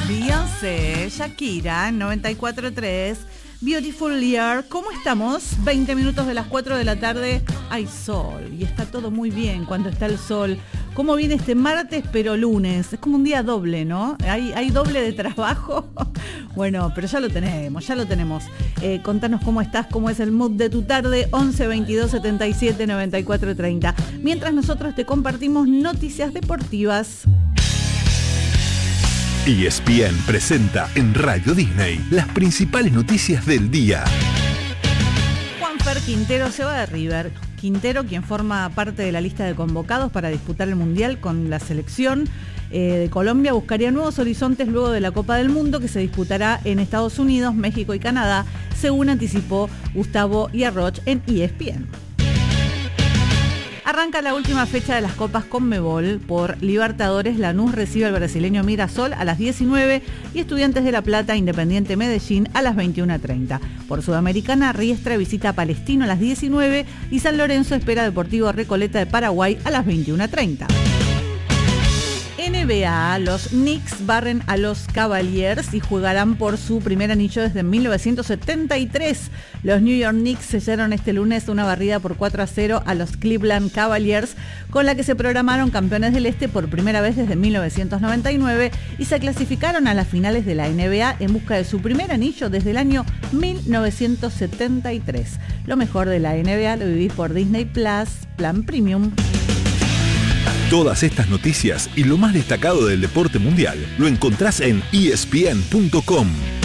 Beyoncé, Shakira, 94.3, Beautiful Year. ¿Cómo estamos? 20 minutos de las 4 de la tarde. Hay sol y está todo muy bien cuando está el sol. ¿Cómo viene este martes pero lunes? Es como un día doble, ¿no? Hay doble de trabajo. Bueno, pero ya lo tenemos. Contanos cómo estás, cómo es el mood de tu tarde. 11 22 77 94 30. Mientras nosotros te compartimos noticias deportivas. ESPN presenta en Radio Disney las principales noticias del día. Juanfer Quintero se va de River. Quintero, quien forma parte de la lista de convocados para disputar el Mundial con la selección de Colombia, buscaría nuevos horizontes luego de la Copa del Mundo que se disputará en Estados Unidos, México y Canadá, según anticipó Gustavo Yarroch en ESPN. Arranca la última fecha de las Copas Conmebol. Por Libertadores, Lanús recibe al brasileño Mirassol a las 19 y Estudiantes de La Plata, Independiente Medellín a las 21:30. Por Sudamericana, Riestra visita a Palestino a las 19 y San Lorenzo espera a Deportivo Recoleta de Paraguay a las 21:30. NBA, los Knicks barren a los Cavaliers y jugarán por su primer anillo desde 1973. Los New York Knicks sellaron este lunes una barrida por 4-0 a los Cleveland Cavaliers, con la que se programaron campeones del Este por primera vez desde 1999 y se clasificaron a las finales de la NBA en busca de su primer anillo desde el año 1973. Lo mejor de la NBA lo vivís por Disney Plus, Plan Premium. Todas estas noticias y lo más destacado del deporte mundial lo encontrás en ESPN.com.